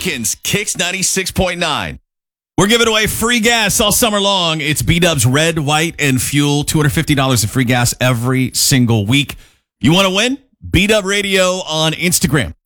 Lincoln's Kicks 96.9. We're giving away free gas all summer long. It's B-Dub's Red, White, and Fuel. $250 in free gas every single week. You want to win? B-Dub Radio on Instagram.